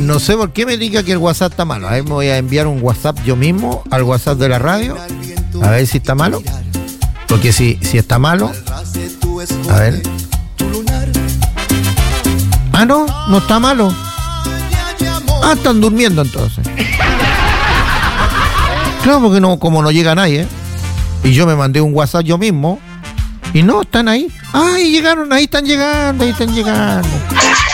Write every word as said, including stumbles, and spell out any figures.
No sé por qué me diga que el WhatsApp está malo. A ver, me voy a enviar un WhatsApp yo mismo al WhatsApp de la radio. A ver si está malo. Porque si, si está malo. A ver. Ah, no, no está malo. Ah, están durmiendo entonces. Claro, porque no, como no llega nadie, ¿eh? Y yo me mandé un WhatsApp yo mismo. Y no, están ahí. Ay, llegaron, ahí están llegando, ahí están llegando.